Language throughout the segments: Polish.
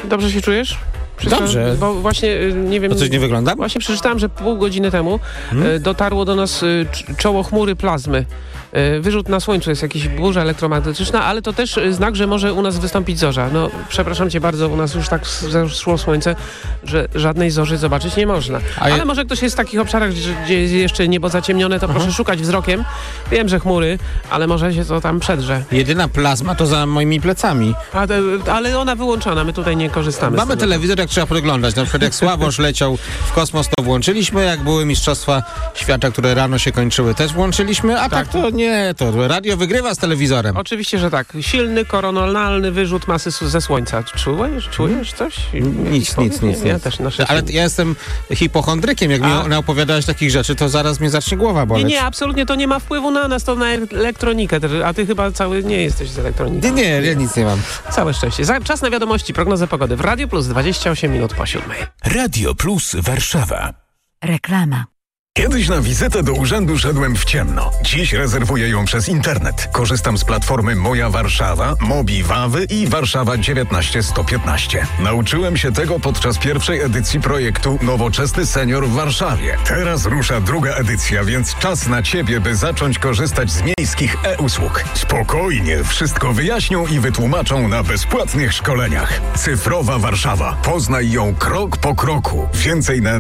Dobrze się czujesz? Dobrze. Bo właśnie, nie wiem... To coś nie wygląda? Właśnie przeczytałem, że pół godziny temu dotarło do nas czoło chmury plazmy. Wyrzut na słońcu, jest jakaś burza elektromagnetyczna, ale to też znak, że może u nas wystąpić zorza. No, przepraszam cię bardzo, u nas już tak zeszło słońce, że żadnej zorzy zobaczyć nie można. Ale może ktoś jest w takich obszarach, gdzie jest jeszcze niebo zaciemnione, to proszę szukać wzrokiem. Wiem, że chmury, ale może się to tam przedrze. Jedyna plazma to za moimi plecami. Ale ona wyłączona, my tutaj nie korzystamy. Mamy telewizor, jak trzeba podglądać. Na przykład jak Sławosz leciał w kosmos, to włączyliśmy. Jak były Mistrzostwa Świata, które rano się kończyły, też włączyliśmy. A tak to nie, to radio wygrywa z telewizorem. Oczywiście, że tak. Silny, koronalny wyrzut masy ze słońca. Czujesz coś? Nic. Ja też na szczęście. Ale ja jestem hipochondrykiem. Jak mi opowiadałeś takich rzeczy, to zaraz mnie zacznie głowa boleć. Nie, absolutnie to nie ma wpływu na nas, to na elektronikę. A ty chyba cały nie jesteś z elektroniki. Nie, ja nic nie mam. Całe szczęście. Czas na wiadomości, prognozę pogody w Radio Plus 28 minut po 7. Radio Plus Warszawa. Reklama. Kiedyś na wizytę do urzędu szedłem w ciemno. Dziś rezerwuję ją przez internet. Korzystam z platformy Moja Warszawa, Mobi Wawy i Warszawa 19115. Nauczyłem się tego podczas pierwszej edycji projektu Nowoczesny Senior w Warszawie. Teraz rusza druga edycja, więc czas na ciebie, by zacząć korzystać z miejskich e-usług. Spokojnie, wszystko wyjaśnią i wytłumaczą na bezpłatnych szkoleniach. Cyfrowa Warszawa. Poznaj ją krok po kroku. Więcej na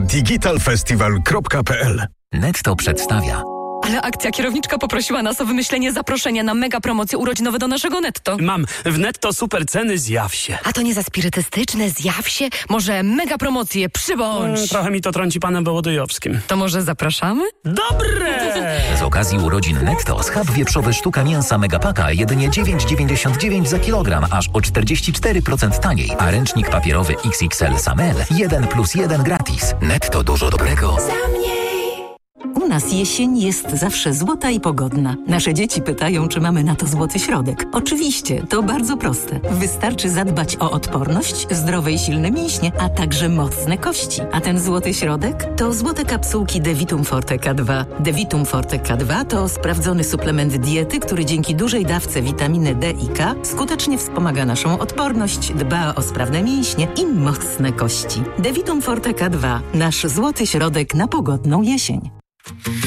digitalfestival.pl. Netto przedstawia. Ale akcja kierowniczka poprosiła nas o wymyślenie zaproszenia na mega promocje urodzinowe do naszego Netto. Mam w Netto super ceny, zjaw się. A to nie za spirytystyczne, zjaw się? Może mega promocje, przybądź. Trochę mi to trąci panem Wołodyjowskim. To może zapraszamy? Dobre! Z okazji urodzin Netto schab wieprzowy sztuka mięsa Megapaka jedynie 9,99 za kilogram, aż o 44% taniej. A ręcznik papierowy XXL Samel 1+1 gratis. Netto, dużo dobrego. U nas jesień jest zawsze złota i pogodna. Nasze dzieci pytają, czy mamy na to złoty środek. Oczywiście, to bardzo proste. Wystarczy zadbać o odporność, zdrowe i silne mięśnie, a także mocne kości. A ten złoty środek to złote kapsułki Devitum Forte K2. Devitum Forte K2 to sprawdzony suplement diety, który dzięki dużej dawce witaminy D i K skutecznie wspomaga naszą odporność, dba o sprawne mięśnie i mocne kości. Devitum Forte K2. Nasz złoty środek na pogodną jesień.